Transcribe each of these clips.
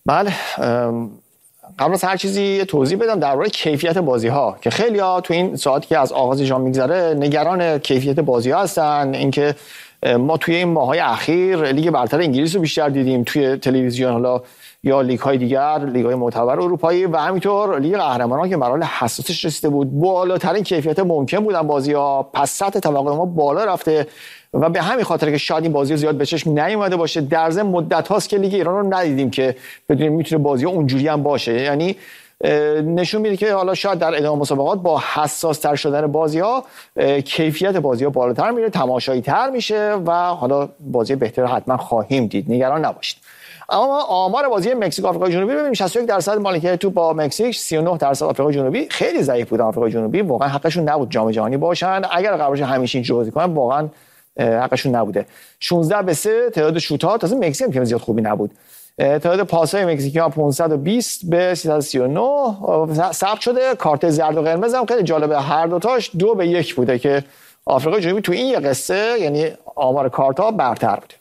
بله، قبل از هر چیزی توضیح بدم درباره کیفیت بازی‌ها که خیلی‌ها تو این ساعتی که از آغاز جام میگذره نگران کیفیت بازی‌ها هستن. اینکه ما توی این ماه‌های اخیر لیگ برتر انگلیس رو بیشتر دیدیم توی تلویزیون، حالا یا لیگ‌های دیگر، لیگ‌های معتبر اروپایی و همینطور لیگ قهرمانان که مراحل حساسش رسیده بود بالاترین کیفیت ممکن بودن بازی‌ها، پس سطح توقع ما بالا رفته و به همین خاطر که شاید این بازی زیاد به چشم نیومده باشه. در ضمن مدت هاست که لیگ ایران رو ندیدیم که بدونیم میتونه بازی اونجوری هم باشه. یعنی نشون میده که حالا شاید در ادامه مسابقات با حساس تر شدن بازی‌ها کیفیت بازی‌ها بالاتر میره، تماشایی تر میشه و حالا بازی بهتر حتما خواهیم دید، نگران نباشید. اما آمار بازی مکزیک آفریقای جنوبی ببینیم 61% مالکیت توپ با مکزیک، 39% آفریقای جنوبی. خیلی ضعیف بود آفریقای جنوبی، واقعا حقشون نبود جام جهانی باشن. اگر قرار باشه همیشه اینجوری بازی کنن واقعا حقشون نبوده. 16-3 تعداد شوت‌ها، تازه مکزیک هم زیاد خوبی نبود. تعداد پاس‌های مکزیکی‌ها 520 به 339 ثبت شده. کارت زرد و قرمز هم خیلی جالبه، هر دوتاش 2-1 بوده که آفریقای جنوبی تو این یه قصه، یعنی آمار کارت‌ها برتر بوده.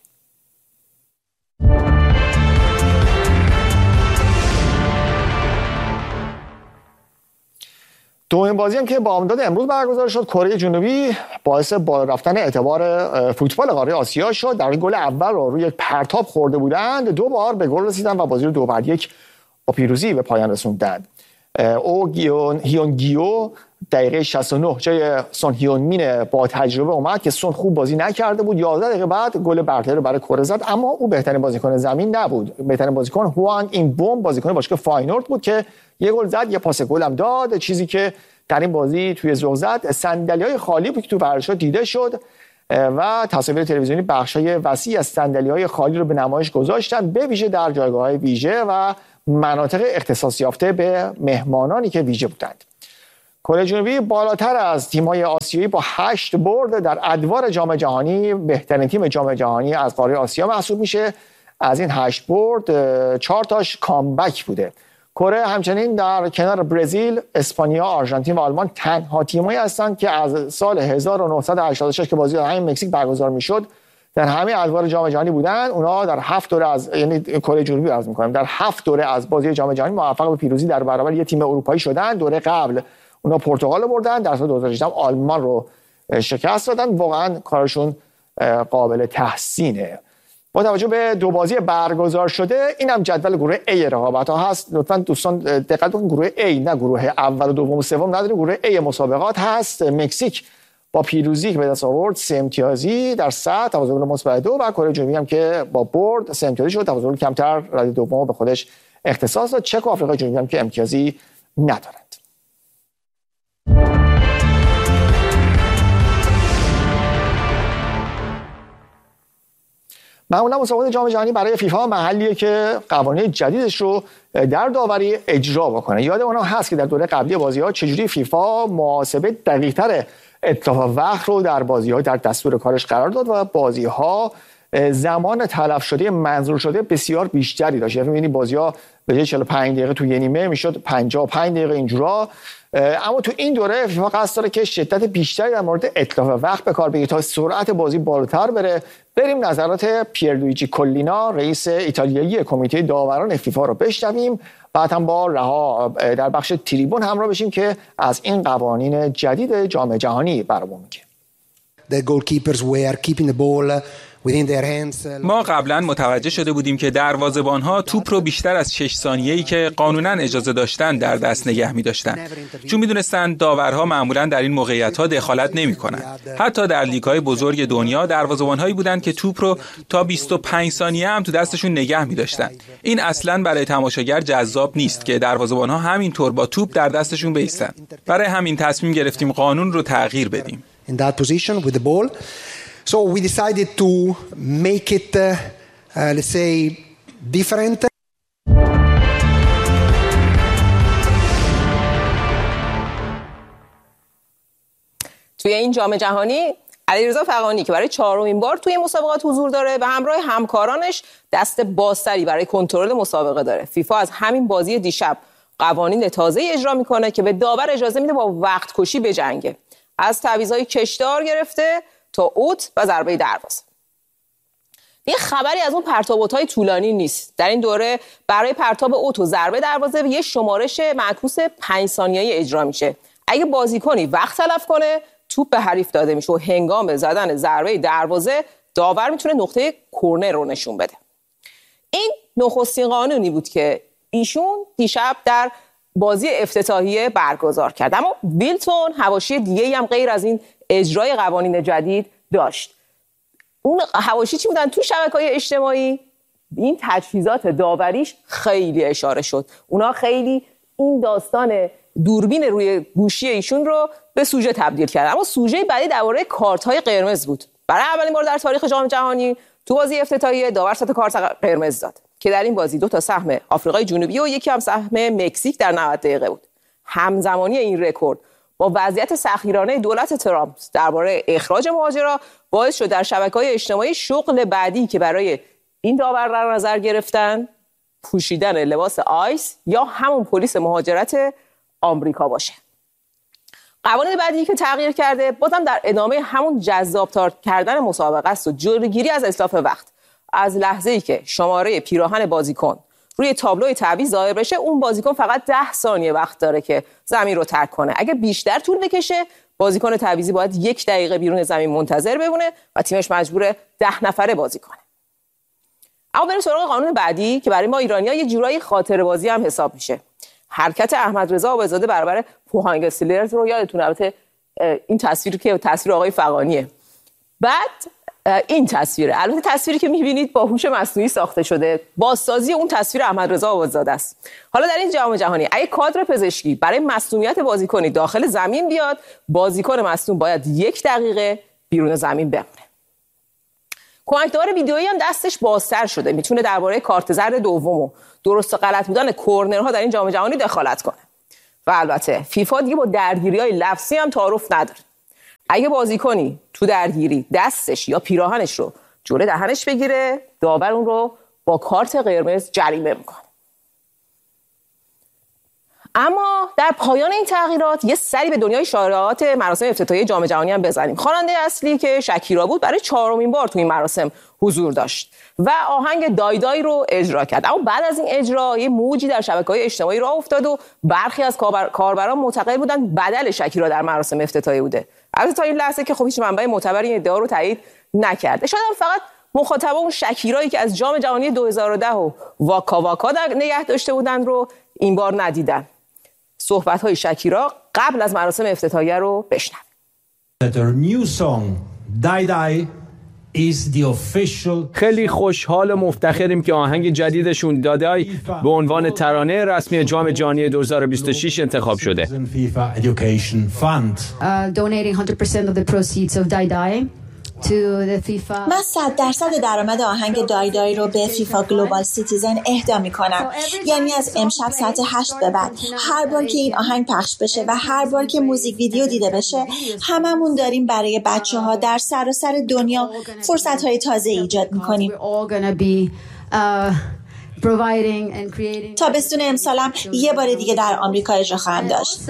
دومین بازی هم که بامداد امروز برگزار شد، کره جنوبی باعث بالا رفتن اعتبار فوتبال قاره آسیا شد. در گل اول رو روی پرتاب خورده بودند، 2 بار به گل رسیدن و بازی رو 2-1 با پیروزی به پایان رسوندند. او هیون گیو دقیقه 69 جای سون هیون مین با تجربه اومد که سون خوب بازی نکرده بود. 11 دقیقه بعد گل برتری رو برای کره زد، اما او بهترین بازیکن زمین نبود. بهترین بازیکن هوان این بوم، بازیکن باشگاه فاینورد بود که یه گل زد، یه پاس گل هم داد. چیزی که در این بازی توی ذوق زد، صندلی‌های خالی بود که تو ورزشگاه دیده شد و تصاویر تلویزیونی بخشای وسیع از صندلی‌های خالی رو به نمایش گذاشتن، به ویژه در جایگاه‌های ویژه و مناطق اختصاص یافته به مهمانانی که ویژه بودند. کره جنوبی بالاتر از تیم‌های آسیایی با 8 برد در ادوار جام جهانی بهترین تیم جام جهانی از قاره آسیا محسوب میشه. از این 8 برد 4 تاش کامبک بوده. کره همچنین در کنار برزیل، اسپانیا، آرژانتین و آلمان تنها تیمایی هستند که از سال 1986 که بازی در همین مکزیک برگزار میشد در همه ادوار جام جهانی بودن. اونا در 7 دوره از، یعنی کره جنوبی عرض می‌کنم، در 7 دوره از بازی جام جهانی موفق به پیروزی در برابر یه تیم اروپایی شدن. دوره قبل اونا پرتغال رو بردن، در سال 2018 آلمان رو شکست دادن. واقعا کارشون قابل تحسینه. با توجه به 2 بازی برگزار شده، اینم جدول گروه A رقابت‌ها هست. لطفاً دوستان دقت کنید، گروه A نه گروه اول و دوم و سوم نداره، گروه A مسابقات هست. مکزیک با پیروزی که به دست آورد 3 امتیازی در سطح، تفاضل مثبت 2، و کره جنوبی هم که با برد 3 امتیازی شد، تفاضل کمتر رده دوم به خودش اختصاص داد. چک و آفریقای جنوبی هم که امتیازی ندارند. معمولا مسابقات جام جهانی برای فیفا محلیه که قوانین جدیدش رو در داوری اجرا بکنه. یاد اونها هست که در دوره قبلی بازی‌ها چجوری فیفا محاسبه دقیق‌تر اتلاف وقت رو در بازی‌ها در دستور کارش قرار داد و بازی‌ها زمان تلف شده منظور شده بسیار بیشتری داشت. یعنی می‌بینید بازی‌ها به جای 45 دقیقه تو یه نیمه میشد 55 دقیقه اینجورا. اما تو این دوره فیفا قصد داره که شدت بیشتری در مورد اتلاف وقت به کار بگیره تا سرعت بازی بالاتر بره. بریم نظرات پیرلویجی کلینا، رئیس ایتالیایی کمیته داوران فیفا رو بشنویم. بعد هم با رها در بخش تریبون همراه بشیم که از این قوانین جدید جام جهانی برامون میگه. The goalkeepers were keeping the ball within their hands. ما قبلا متوجه شده بودیم که دروازه‌بان‌ها توپ رو بیشتر از 6 ثانیه‌ای که قانوناً اجازه داشتن در دست نگه می‌داشتن، چون می‌دونستن داورها معمولاً در این موقعیت‌ها دخالت نمی‌کنن. حتی در لیگ‌های بزرگ دنیا دروازه‌بان‌هایی بودن که توپ رو تا 25 ثانیه هم تو دستشون نگه می‌داشتن. این اصلاً برای تماشاگر جذاب نیست که دروازه‌بان‌ها همینطور با توپ در دستشون بایستن. برای همین تصمیم گرفتیم قانون رو تغییر بدیم. In that position with the ball. So we decided to make it, let's say, different. توی این جام جهانی علیرضا فغانی که برای 4مین بار توی مسابقات حضور داره و همراه همکارانش دست بازتری برای کنترل مسابقه داره. فیفا از همین بازی دیشب قوانین تازه اجرا میکنه که به داور اجازه میده با وقت کشی بجنگه، از تعویض‌های کشدار گرفته تا اوت و ضربه دروازه. دیگه خبری از اون پرتاب‌های طولانی نیست. در این دوره برای پرتاب اوت و ضربه دروازه یه شمارش معکوس 5 ثانیه‌ای اجرا میشه. اگه بازیکنی وقت تلف کنه، توپ به حریف داده میشه و هنگام زدن ضربه دروازه داور میتونه نقطه کرنر رو نشون بده. این نخستین قانونی بود که ایشون دیشب در بازی افتتاحیه برگزار کرد. اما ویلتون حواشی دیگه‌ای هم غیر از این اجرای قوانین جدید داشت. اون حواشی چی بودن؟ تو شبکه‌های اجتماعی این تجهیزات داوریش خیلی اشاره شد. اونا خیلی این داستان دوربین روی گوشی ایشون رو به سوژه تبدیل کردن. اما سوژه بعدی درباره کارت‌های قرمز بود. برای اولین بار در تاریخ جام جهانی تو بازی افتتاحیه داور 3 کارت قرمز داد که در این بازی 2 تا سهم آفریقای جنوبی و 1 هم سهم مکزیک در 90 دقیقه بود. همزمانی این رکورد با وضعیت سخیرانه دولت ترامپ درباره اخراج مهاجرا باعث شد در شبکه‌های اجتماعی شغل بعدی که برای این داور در نظر گرفتن پوشیدن لباس آیس یا همون پلیس مهاجرت آمریکا باشه. قوانین بعدی که تغییر کرده بازم در ادامه همون جذاب‌تر کردن مسابقه است و جلوگیری از اتلاف وقت. از لحظه‌ای که شماره پیراهن بازیکن روی تابلوی تعویض ظاهر بشه، اون بازیکن فقط 10 ثانیه وقت داره که زمین رو ترک کنه. اگه بیشتر طول بکشه، بازیکن تعویضی باید 1 دقیقه بیرون زمین منتظر بمونه و تیمش مجبور 10 نفره بازی کنه. اما بریم سراغ قانون بعدی که برای ما ایرانی‌ها یه جورایی خاطره بازی هم حساب میشه. حرکت احمد رضا آبادزاده برابر پوهانگسلرز رو یادتونه، البته این تصویری که تصویر آقای فغانیه. بعد این تصویره، البته تصویری که می‌بینید با هوش مصنوعی ساخته شده، بازسازی اون تصویر احمد رضا آبادزاده است. حالا در این جام جهانی اگه کادر پزشکی برای مصدومیت بازیکنی داخل زمین بیاد، بازیکن مصدوم باید 1 دقیقه بیرون زمین بمونه. کمکدار ویدئویی هم دستش بازتر شده، میتونه درباره کارت زرد دوم و درست و غلط بودن کورنرها در این جام جهانی دخالت کنه. و البته فیفا دیگه با درگیری‌های لفظی هم تعارف نداره. اگه بازیکنی تو درگیری دستش یا پیراهنش رو جلوی دهنش بگیره، داور اون رو با کارت قرمز جریمه میکنه. اما در پایان این تغییرات یه سری به دنیای شایعات مراسم افتتاحیه جام جهانی هم بزنیم. خواننده اصلی که شکیرا بود برای 4مین بار تو این مراسم حضور داشت و آهنگ دای دای رو اجرا کرد. اما بعد از این اجرا یه موجی در شبکه‌های اجتماعی راه افتاد و برخی از کاربران معتقد بودن بدل شکیرا در مراسم افتتاحیه بوده. البته تا این لحظه که خب هیچ منبع معتبری این ادعا رو تایید نکرده. شاید فقط مخاطب اون شکیرایی که از جام جهانی 2010 و واکا واکا نگه داشته بودن رو این بار ندیدن. صحبت‌های شکیرا قبل از مراسم افتتاحیه رو بشنویم. خیلی خوشحال و مفتخریم که آهنگ جدیدشون دادای به عنوان ترانه رسمی جام جهانی 2026 انتخاب شده. Donating 100% of the proceeds of Dai Dai to the FIFA. من 100% درآمد آهنگ دای دای رو به فیفا گلوبال سیتیزن اهدا میکنم. یعنی از امشب ساعت 8 به بعد هر بار که این آهنگ پخش بشه و هر بار که موزیک ویدیو دیده بشه، هممون داریم برای بچه‌ها در سراسر دنیا فرصت‌های تازه ایجاد میکنیم. تابستون امسالم یه بار دیگه در آمریکا اجرا خواهم داشت.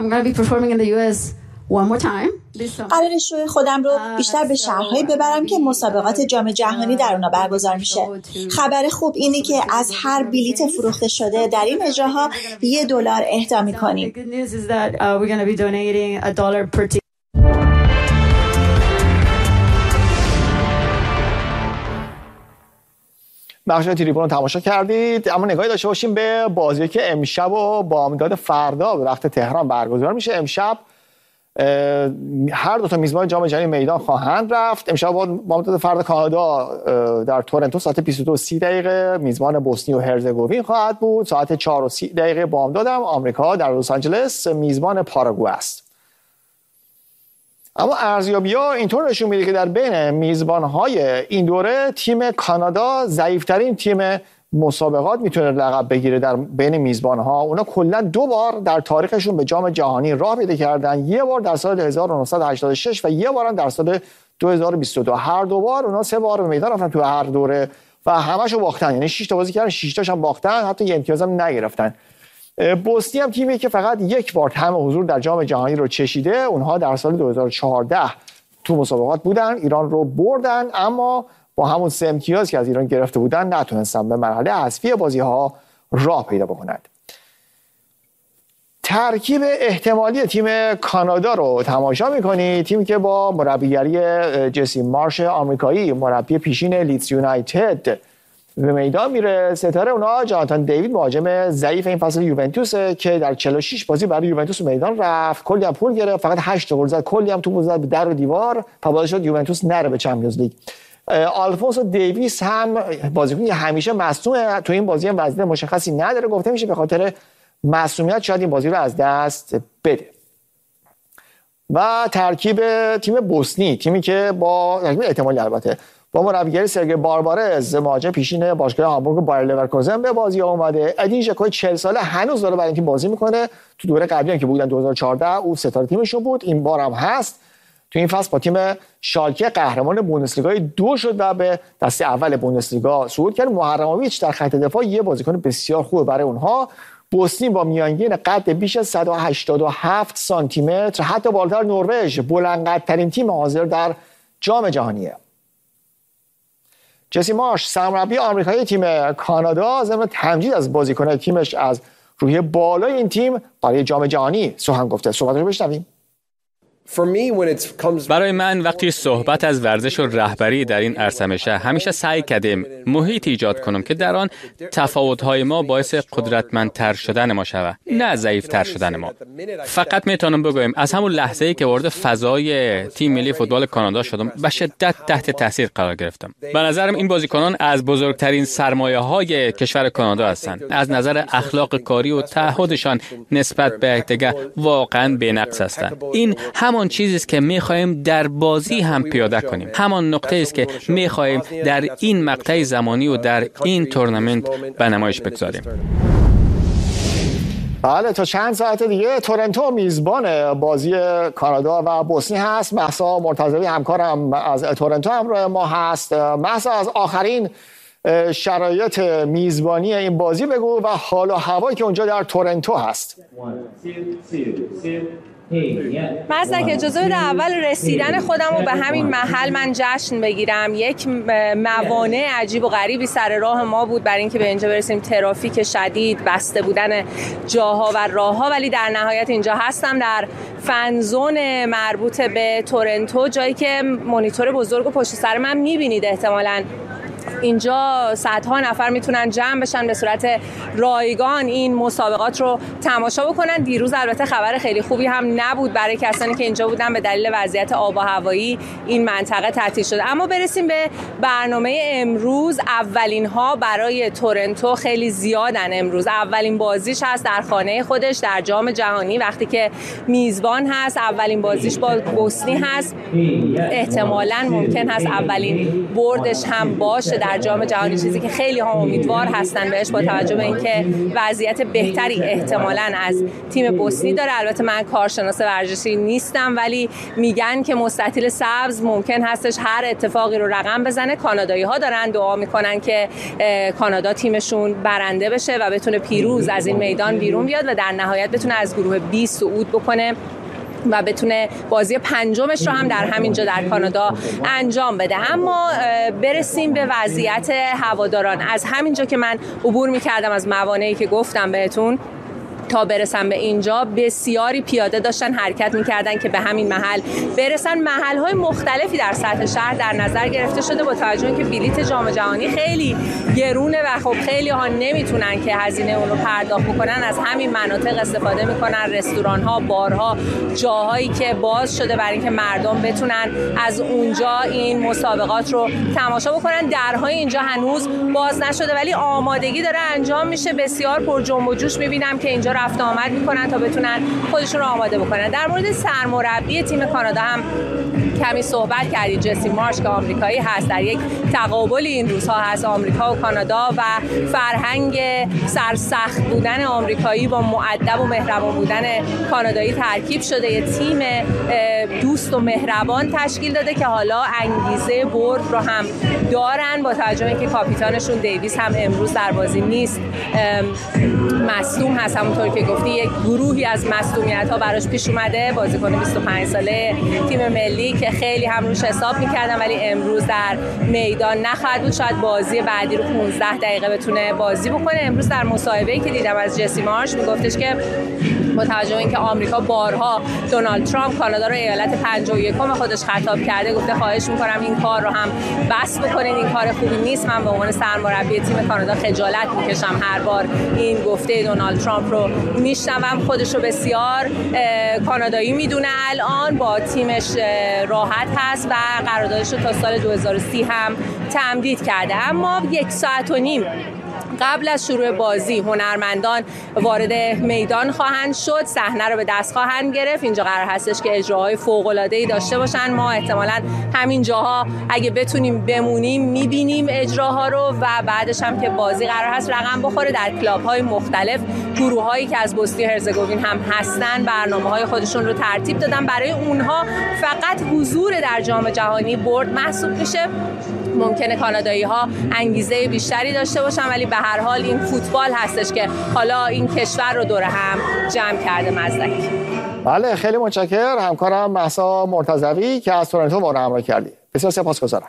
قرار شوی خودم رو بیشتر به شهرهایی ببرم که مسابقات جام جهانی در اونا برگزار میشه. خبر خوب اینه که از هر بلیت فروخته شده در این اجراها $1 اهدا میکنیم. بخش تریبون رو تماشا کردید، اما نگاهی داشته باشیم به بازی که امشب و بامداد فردا به وقت تهران برگزار میشه. امشب هر دو تا میزبان جام جهانی میدان خواهند رفت. امشب بامداد فردا کانادا در تورنتو ساعت 22:30 میزبان بوسنی و هرزگوین خواهد بود. ساعت 4:30 بامداد هم آمریکا در لس آنجلس میزبان پاراگوئه است. اما ارزیابی‌ها اینطور نشون میده که در بین میزبان‌های این دوره تیم کانادا ضعیف‌ترین تیم مسابقات میتونه لقب بگیره. در بین میزبان‌ها اونا کلا 2 بار در تاریخشون به جام جهانی راه پیدا کردن، یه بار در سال 1986 و یه بار در سال 2022. هر 2 بار اونا 3 بار به میدان رفتن تو هر دوره و همه‌شو باختن، یعنی 6 تا بازی کردن، 6 تاش هم باختن، حتی یه امتیاز هم نگرفتن. بوسنی هم تیمی که فقط 1 بار طعم حضور در جام جهانی رو چشیده. اونها در سال 2014 تو مسابقات بودن، ایران رو بردن، اما با همون 3 امتیاز که از ایران گرفته بودن نتونستن به مرحله حذفی بازی‌ها راه پیدا بکنند. ترکیب احتمالی تیم کانادا رو تماشا می‌کنید، تیمی که با مربیگری جسی مارش آمریکایی، مربی پیشین لیدز یونایتد، به میدان میره. ستاره اونا جاناتان دیوید، مهاجم ضعیف این فصل یوونتوسه که در 46 بازی برای یوونتوس میدان رفت، کلی هم پول گرفت، فقط 8 گل زد، کلی هم توپ زد به در و دیوار، باعث شد یوونتوس نره به چمپیونز لیگ. آلفونسو دیویس هم بازیکنی همیشه مصدومه، تو این بازی هم وضعیت مشخصی نداره، گفته میشه به خاطر معصومیت شاید این بازی رو از دست بده. و ترکیب تیم بوسنی، تیمی که با احتمالی البته با مربیگری سرگئی باربارز، مهاجم پیشین باشگاه هامبورگ و بایر لورکوزن به بازی اومده. ادین ژکو 40 ساله هنوز داره برای این تیم بازی میکنه. تو دوره قبلی هم که بودن 2014 او ستاره تیمشون بود، این بار هم هست. تو این فصل با تیم شالکه قهرمان بوندسلیگا 2 شد و به دسته اول بوندسلیگا صعود کرد. محرموویچ در خط دفاع یه بازیکن بسیار خوبه برای اونها. بوسنی با میانگین قد بیش از 187 سانتی متر، حتی بالاتر نروژ، بلندقدترین تیم حاضر در جام جهانیه. جسی مارش، سرمربی آمریکایی تیم کانادا، ضمن تمجید از بازیکنان تیمش از روحیه بالای این تیم برای جام جهانی سخن گفته. صحبتش رو بشنویم. برای من وقتی صحبت از ورزش و رهبری در این عرصه میشه، همیشه سعی کردیم محیط ایجاد کنم که در آن تفاوت‌های ما باعث قدرتمندتر شدن ما شود، نه ضعیف‌تر شدن ما. فقط میتونم بگویم از همون لحظه‌ای که وارد فضای تیم ملی فوتبال کانادا شدم، به شدت تحت تاثیر قرار گرفتم. به نظرم این بازیکنان از بزرگترین سرمایه‌های کشور کانادا هستند. از نظر اخلاق کاری و تعهدشان نسبت به یکدیگر واقعاً بی‌نقص هستند. این همان چیزی است که می‌خواهیم در بازی هم پیاده کنیم. همان نقطه‌ای است که می‌خواهیم در این مقطع زمانی و در این تورنمنت به نمایش بگذاریم. بله، تا چند ساعت دیگه تورنتو میزبان بازی کانادا و بوسنی هست. مهسا مرتضوی همکارم از تورنتو همراه ما هست. مهسا، از آخرین شرایط میزبانی این بازی بگو و حال و هوایی که اونجا در تورنتو هست. مثلا که اجازه بده اول رسیدن خودم رو به همین محل من جشن بگیرم. یک موانع عجیب و غریبی سر راه ما بود برای اینکه به اینجا برسیم. ترافیک شدید، بسته بودن جاها و راهها، ولی در نهایت اینجا هستم در فنزون مربوط به تورنتو، جایی که مانیتور بزرگ و پشت سر من میبینید. احتمالاً اینجا صدها نفر میتونن جمع بشن به صورت رایگان این مسابقات رو تماشا بکنن. دیروز البته خبر خیلی خوبی هم نبود برای کسانی که اینجا بودن، به دلیل وضعیت آب و هوایی این منطقه تعطیل شده. اما برسیم به برنامه امروز. اولین ها برای تورنتو خیلی زیادن. امروز اولین بازیش هست در خانه خودش در جام جهانی، وقتی که میزبان هست. اولین بازیش با بوسنی هست، احتمالاً ممکن هست اولین بردش هم باشه در جام جهانی، چیزی که خیلی ها امیدوار هستن بهش با توجه به اینکه وضعیت بهتری احتمالاً از تیم بوسنی داره. البته من کارشناس ورزشی نیستم، ولی میگن که مستطیل سبز ممکن هستش هر اتفاقی رو رقم بزنه. کانادایی ها دارن دعا میکنن که کانادا تیمشون برنده بشه و بتونه پیروز از این میدان بیرون بیاد و در نهایت بتونه از گروه B صعود بکنه و بتونه بازی پنجمش رو هم در همینجا در کانادا انجام بده. اما برسیم به وضعیت هواداران. از همینجا که من عبور می‌کردم از موانعی که گفتم بهتون تا برسن به اینجا، بسیاری پیاده داشتن حرکت میکردن که به همین محل برسن. محل‌های مختلفی در سطح شهر در نظر گرفته شده با توجه به اینکه بلیت جام جهانی خیلی گرونه و خب خیلی ها نمیتونن که هزینه اون رو پرداخت بکنن. از همین مناطق استفاده میکنن، رستوران‌ها، بارها، جاهایی که باز شده برای اینکه مردم بتونن از اونجا این مسابقات رو تماشا بکنن. درهای اینجا هنوز باز نشده ولی آمادگی داره انجام میشه. بسیار پر جنب و جوش میبینم که اینجا رفت آمد میکنن تا بتونن خودشون رو آماده بکنن. در مورد سرمربی تیم کانادا هم کمی صحبت کردید. جسی مارش که آمریکایی هست، در یک تقابل این روزها هست آمریکا و کانادا و فرهنگ سرسخت بودن آمریکایی با مؤدب و مهربان بودن کانادایی ترکیب شده. یه تیم دوست و مهربان تشکیل داده که حالا انگیزه برد رو هم دارن با توجه به اینکه کاپیتانشون دیویس هم امروز در بازی نیست، مصدوم هست. همونطور که گفتی یک گروهی از مصدومیت‌ها براش پیش اومده. بازیکن 25 ساله تیم ملی که خیلی هم روش حساب می‌کردم، ولی امروز در میدان نخواهد بود. شاید بازی بعدی رو 15 دقیقه بتونه بازی بکنه. امروز در مصاحبه‌ای که دیدم از جسی مارش میگفتش که با توجه به اینکه آمریکا بارها دونالد ترامپ کانادا رو ایالت 51 خودش خطاب کرده، گفته خواهش می‌کنم این کار رو هم بس بکنین، این کار خوبی نیست. من به عنوان سرمربی تیم کانادا خجالت می‌کشم هر بار این گفته دونالد ترامپ رو میشنوم. خودش رو بسیار کانادایی میدونه، الان با تیمش راحت هست و قراردادش رو تا سال 2030 هم تمدید کرده. اما 1 ساعت و نیم قبل از شروع بازی هنرمندان وارد میدان خواهند شد، صحنه رو به دست خواهند گرفت. اینجا قرار هستش که اجراهای فوق‌العاده‌ای داشته باشن. ما احتمالاً همین جاها اگه بتونیم بمونیم می‌بینیم اجراها رو و بعدش هم که بازی قرار هست رقم بخوره. در کلاب‌های مختلف گروه‌هایی که از بوسنی و هرزگوین هم هستن برنامه‌های خودشون رو ترتیب دادن. برای اونها فقط حضور در جام جهانی برد محسوب میشه. ممکنه کانادایی‌ها انگیزه بیشتری داشته باشن، ولی به هر حال این فوتبال هستش که حالا این کشور رو دور هم جمع کرده. مزدک. بله خیلی متشکرم همکارم مهسا مرتضوی که از تورنتو ما رو همراه کردی. بسیار سپاسگزارم.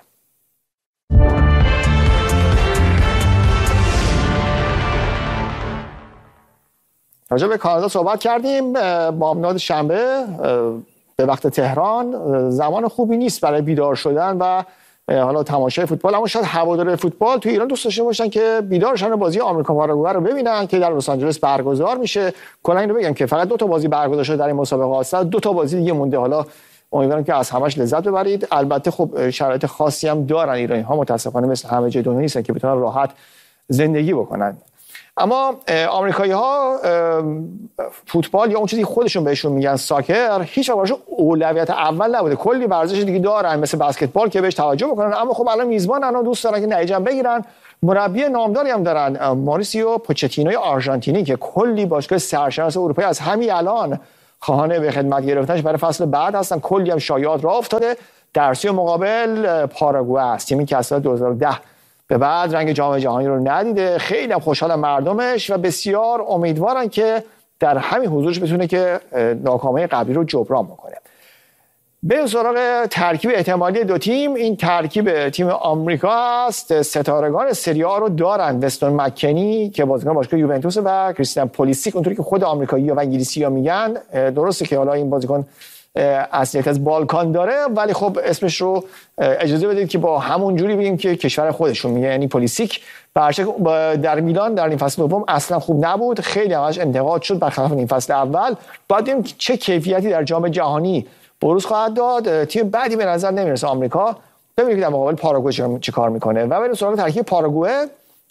راجع به کانادا صحبت کردیم. بامداد شنبه به وقت تهران زمان خوبی نیست برای بیدار شدن و حالا تماشای فوتبال، اما شاید هوادار فوتبال توی ایران دوست داشته باشن که بیدارشن بازی آمریکا پاراگوئه رو ببینن که در لس آنجلس برگزار میشه. کلا اینو بگم که فقط 2 تا بازی برگزار شده در این مسابقه هست، 2 تا بازی دیگه مونده. حالا امیدوارم که از همش لذت ببرید. البته خب شرایط خاصی هم دارن ایرانی‌ها، متاسفانه مثل همه جای دنیا نیستن که بتونن راحت زندگی بکنن. اما آمریکایی‌ها فوتبال یا اون چیزی خودشون بهشون میگن ساکر هیچ وقت براشون اولویت اول نبوده. کلی ورزش دیگه دارن مثل بسکتبال که بهش توجه بکنن، اما خب الان میزبانن و دوست دارن که نتیجه بگیرن. مربی نامداری هم دارن، ماریسیو پوچتینو آرژانتینی که کلی باشگاه سرشناس اروپایی از همین الان خواهان به خدمت گرفتنش برای فصل بعد هستن. کلی هم شایعات راه افتاده. در سوی مقابل پاراگوئه است، تیمی که از سال 2010 به بعد رنگ جام جهانی رو ندیده. خیلی هم خوشحال مردمش و بسیار امیدوارن که در همین حضورش بتونه که ناکامی قبلی رو جبران بکنه. به سراغ ترکیب احتمالی 2 تیم. این ترکیب تیم آمریکا است. ستارگان سری آ رو دارن، وستون مکنی که بازیکن باشگاه یوونتوس و کریستیان پولیسیک اونطوری که خود آمریکایی‌ها و انگلیسی‌ها میگن. درسته که حالا این بازیکن اصلیت از بالکان داره، ولی خب اسمش رو اجازه بدید که با همون جوری بگیم که کشور خودشون میگه، یعنی پولیسیک. در میلان در این فصل دوم اصلا خوب نبود، خیلی همش انتقاد شد برخلاف این فصل اول. باید ببینیم چه کیفیتی در جام جهانی بروز خواهد داد. تیم بعدی به نظر نمیرسه آمریکا. ببینید که در مقابل پاراگوئه چه کار میکنه. و بریم سراغ ترکیب پاراگوئه.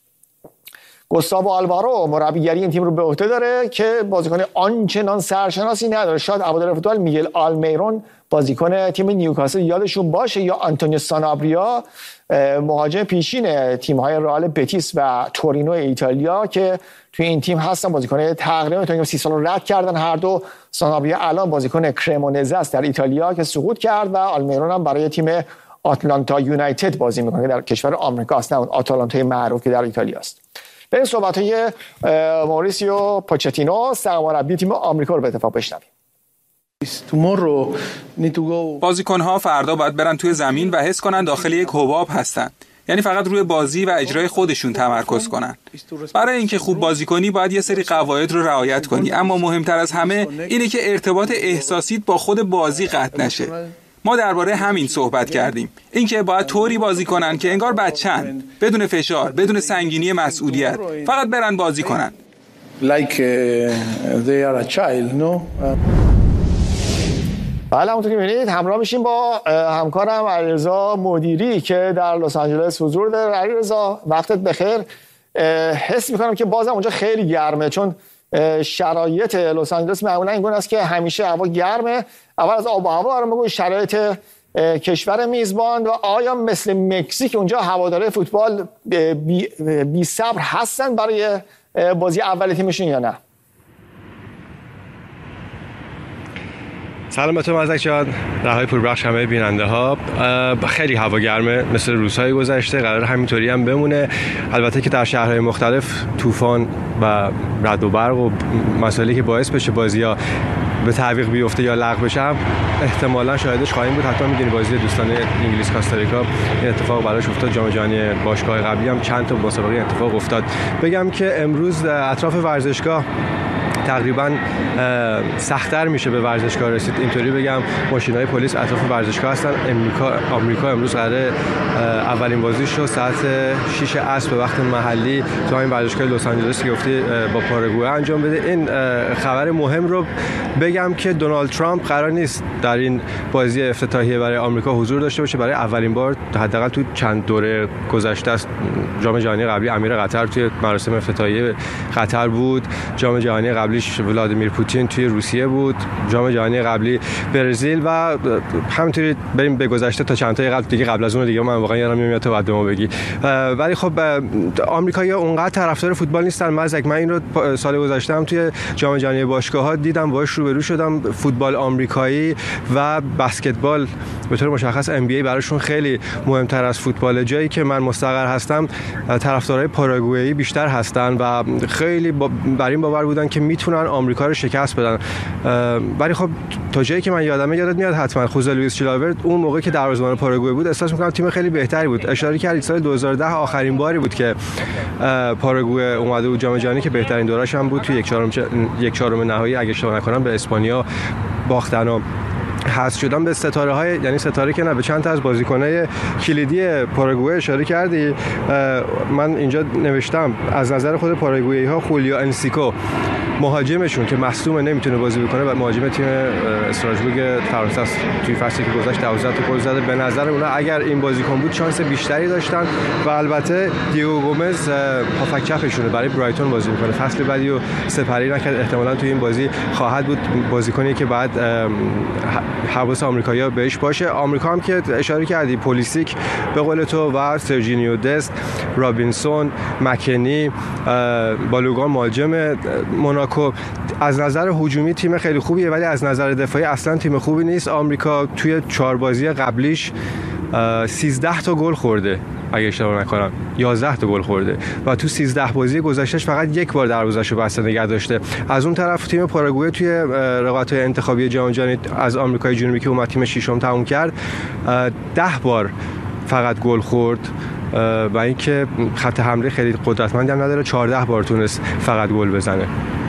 گوستاوو آلوارو مربیگری این تیم رو به عهده داره که بازیکن آنچنان سرشناسی نداره. شاید هوادار فوتبال میگل آلمیرون بازیکن تیم نیوکاسل یادشون باشه، یا آنتونیو سانابریا مهاجم پیشین تیم‌های رئال بتیس و تورینو ایتالیا که توی این تیم هستن. بازیکن تقریبا تا 30 سال رو رد کردن هر دو. سانابریا الان بازیکن کرمونزه است در ایتالیا که سقوط کرد و آلمیرون هم برای تیم آتلانتا یونایتد بازی میکنه در کشور آمریکا است، نه اون آتالانتای معروف که در ایتالیا است. به این صحبت‌های ماریسیو پوچتینو سرمربی تیم آمریکا رو به اتفاق بشنویم. بازیکن‌ها فردا باید برن توی زمین و حس کنن داخل یک حباب هستن. یعنی فقط روی بازی و اجرای خودشون تمرکز کنن. برای اینکه خوب بازی کنی باید یه سری قواعد رو رعایت کنی، اما مهمتر از همه اینه که ارتباط احساسیت با خود بازی قطع نشه. ما درباره همین صحبت کردیم، اینکه باید طوری بازی کنن که انگار بچه‌ن، بدون فشار، بدون سنگینی مسئولیت، فقط برن بازی کنن. بله همونطور که می‌بینید همراه میشیم با همکارم علیرضا مدیری که در لس آنجلس حضور داره. علیرضا وقتت بخیر. حس می‌کنم که بازم اونجا خیلی گرمه، چون شرایط لس آنجلس معمولا این گونه است که همیشه هوا گرمه. اول از آب و هوا برام بگو شرایط کشور میزبان و آیا مثل مکزیک اونجا هواداره فوتبال بی صبر هستن برای بازی اول تیمشون یا نه؟ سلام به تو مزدک جان، رهای پوربخش همه بیننده ها. خیلی هوا گرمه مثل روزهای گذشته، قرار همینطوری هم بمونه. البته که در شهرهای مختلف طوفان و رعد و برق و مسائلی که باعث بشه بازی‌ها به تعویق بیفته یا لغو بشه احتمالاً شاهدش خواهیم بود. حتی می‌دونی بازی دوستانه انگلیس کاستاریکا این اتفاق براش افتاد. جام جهانی باشگاه قبلی هم چند تا مسابقه اتفاق افتاد. بگم که امروز اطراف ورزشگاه تقریبا سخت‌تر میشه به ورزشگاه رسید. اینطوری بگم ماشین‌های پلیس اطراف ورزشگاه هستن. آمریکا امروز قراره اولین بازیش رو ساعت 6 عصر به وقت محلی تو این ورزشگاه لس آنجلس که گفتی با پاراگوئه انجام بده. این خبر مهم رو بگم که دونالد ترامپ قرار نیست در این بازی افتتاحیه برای آمریکا حضور داشته باشه. برای اولین بار حداقل تو چند دوره گذشته است. جام جهانی قبلی امیر قطر توی مراسم افتتاحیه قطر بود. جام جهانی قبلیش ولادیمیر پوتین توی روسیه بود. جام جهانی قبلی برزیل و همینطوری بریم به گذشته تا چند تا قبل از اون دیگه من واقعا یادم نمیاد تو بعد ما بگی. ولی خب آمریکایی‌ها اونقدر طرفدار فوتبال نیستن. من این رو سال گذشته هم توی جام جهانی باشگاه‌ها دیدم، باهاش روبرو شدم. فوتبال آمریکایی و بسکتبال به طور مشخص NBA براشون خیلی مهمتر از فوتبال. جایی که من مستقر هستم طرفدارای پاراگوئه‌ای بیشتر هستن و خیلی بر این باور بودن که میتونن آمریکا رو شکست بدن. ولی خب تا جایی که من یادت میاد حتما خوزه لوئیس چلاورت اون موقع که دروازه‌بان پاراگوئه بود احساس می‌کنم تیم خیلی بهتری بود. اشاره کردید سال 2010 آخرین باری بود که پاراگوئه اومده بود جام جهانی که بهترین دورش هم بود. توی یک چهارم نهایی اگه اشتباه نکنم به اسپانیا باختن و حذف شدن. به ستاره‌های یعنی ستاره که نه به چند تا از بازیکن‌های کلیدی پاراگوئه اشاره کردی. من اینجا نوشتم از نظر خود پاراگوئه‌ها خولیو انسیکو مهاجمشون که مصدوم نمیتونه بازی بکنه و مهاجم تیم استراسبورگ فرانسه است. توی فصلی که گذشت 12 تا گل زده. به نظر اونا اگر این بازیکن بود شانس بیشتری داشتن و البته دیگو گومز هافک چپشونه برای برایتون بازی میکنه. فصل بعدی رو سپری نکرد. احتمالاً توی این بازی خواهد بود. بازیکنی که بعد حواس آمریکایی‌ها بهش باشه. آمریکا هم که اشاره کردی پولیسیک به قول تو و سرجینیو دست، رابینسون، مکنی، بالوگان مهاجم موناکو از نظر هجومی تیم خیلی خوبیه ولی از نظر دفاعی اصلا تیم خوبی نیست. آمریکا توی 4 بازی قبلیش 13 تا گل خورده اگه اشتباه نکنم، 11 تا گل خورده و تو 13 بازی گذشتهش فقط یک بار دروازه‌شو بسته نگه داشته. از اون طرف تیم پاراگوئه توی رقابت‌های انتخابی جام جهانی از آمریکای جنوبی که اومد تیم ششم تموم کرد 10 بار فقط گل خورد و اینکه خط حمله خیلی قدرتمندی هم نداره. 14 بار تونست فقط گل بزنه.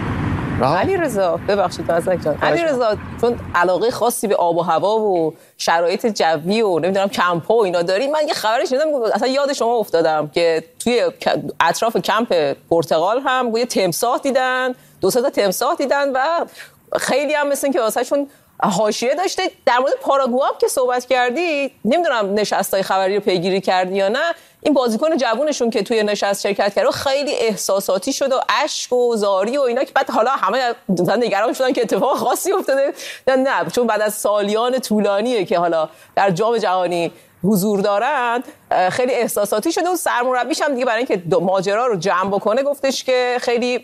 علیرضا ببخشید عزیز جان، علیرضا چون علاقه خاصی به آب و هوا و شرایط جوی و نمیدونم کمپ‌ها و اینا داری، من یه خبری شنیدم اصلا یاد شما افتادم که توی اطراف کمپ پرتغال هم یه تمساح دیدن، 2 تا تمساح دیدن و خیلی هم مثل که واسهشون حاشیه داشته. در مورد پاراگوئه هم که صحبت کردی، نمیدونم نشستای خبری رو پیگیری کردی یا نه، این بازیکن جوونشون که توی نشست شرکت کرد خیلی احساساتی شد و اشک و زاری و اینا که بعد حالا همه نگران شدن که اتفاق خاصی افتاده. نه چون بعد از سالیان طولانیه که حالا در جام جهانی حضور دارن خیلی احساساتی شده و سرمربیش هم دیگه برای اینکه ماجرا رو جمع بکنه گفتش که خیلی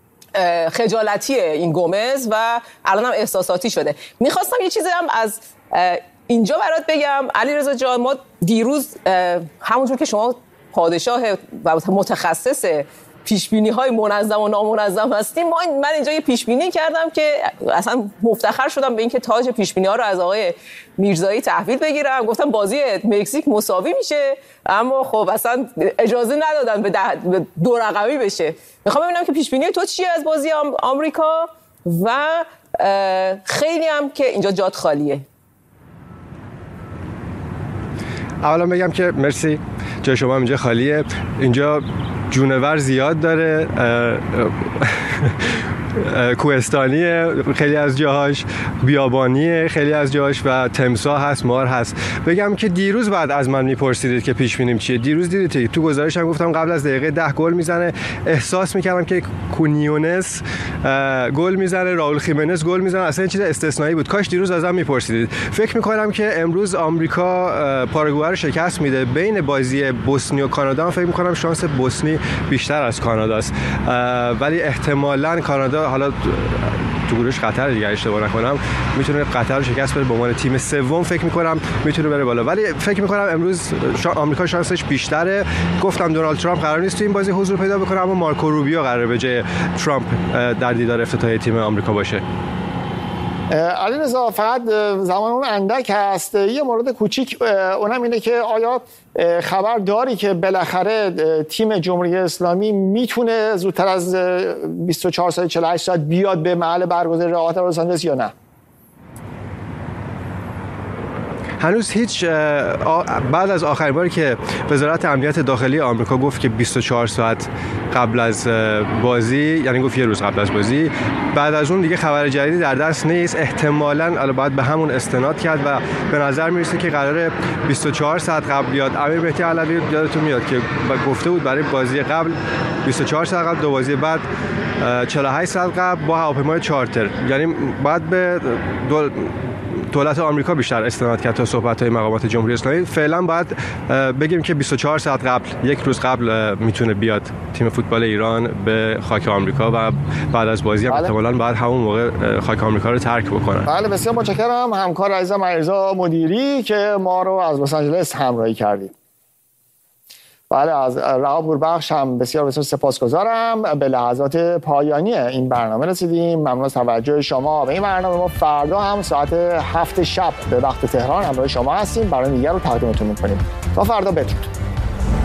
خجالتیه این گومز و الان هم احساساتی شده. میخواستم یه چیزی هم از اینجا برات بگم علیرضا جان. ما دیروز همونجور که شما پادشاه و متخصص پیشبینی‌های منظم و نامنظم هستیم، من اینجا یه پیشبینی کردم که اصلا مفتخر شدم به اینکه تاج پیشبینی‌ها رو از آقای میرزایی تحویل بگیرم. گفتم بازی مکزیک مساوی میشه، اما خب اصلا اجازه ندادن به 2 رقمی بشه. میخوام ببینم که پیشبینی تو چیه از بازی آمریکا و خیلی هم که اینجا جات خالیه. اولا بگم که مرسی، جای شما اینجا خالیه. اینجا جونور زیاد داره، کوهستانیه خیلی از جاهاش، بیابانیه خیلی از جاهاش و تمساح هست، مار هست. بگم که دیروز بعد از من میپرسیدید که پیش بینیم چیه. دیروز دیدید تو گزارشم گفتم قبل از دقیقه 10 گل میزنه. احساس میکردم که کونیونس گل میزنه، راول خیمنز گل میزنه. اصلا چیز استثنایی بود. کاش دیروز ازم میپرسیدید. فکر میکنم که امروز آمریکا پاراگوئه رو شکست میده. بین بازی بوسنی و کانادا فکر میکنم شانس بوسنی بیشتر از کاناداست، ولی احتمالاً کانادا حالا تو گروهش قطر دیگه اشتباه نکنم میتونه قطر رو شکست بده. به عنوان تیم سوم فکر میکنم میتونه بره بالا، ولی فکر میکنم امروز آمریکا شانسش بیشتره. گفتم دونالد ترامپ قرار نیست تو این بازی حضور پیدا بکنه، اما مارکو روبیو قراره به جای ترامپ در دیدار افتتاحیه تیم آمریکا باشه. علیرضا فقط زمان اون اندک هست، یه مورد کوچیک اونم اینه که آیا خبر داری که بالاخره تیم جمهوری اسلامی میتونه زودتر از 24 ساعت 48 ساعت بیاد به محل برگزاری رقابت لس آنجلس یا نه؟ هنوز هیچ بعد از آخرین باری که وزارت امنیت داخلی آمریکا گفت که 24 ساعت قبل از بازی، یعنی گفت یه روز قبل از بازی، بعد از اون دیگه خبر جدیدی در دست نیست. احتمالاً باید به همون استناد کرد و به نظر میرسه که قراره 24 ساعت قبل بیاد. امیر مهدی علوی یادتون میاد که گفته بود برای بازی قبل 24 ساعت قبل، دو بازی بعد 48 ساعت قبل با هواپیمای چارتر، یعنی بعد به دولت آمریکا بیشتر استناد کرد تا صحبت‌های مقامات جمهوری اسلامی. فعلا باید بگیم که 24 ساعت قبل، یک روز قبل میتونه بیاد تیم فوتبال ایران به خاک آمریکا و بعد از بازی هم احتمالاً بعد همون موقع خاک آمریکا رو ترک بکنن. بله بسیار متشکرم همکار عزیزم علیرضا مدیری که ما رو از لس آنجلس همراهی کردید. بله از رها پوربخش هم بسیار بسیار سپاسگزارم. به لحظات پایانی این برنامه رسیدیم. ممنون از توجه شما به این برنامه. ما فردا هم ساعت 7 شب به وقت تهران همراه شما هستیم، برنامه دیگر رو تقدیمتون می‌کنیم. تا فردا بدرود.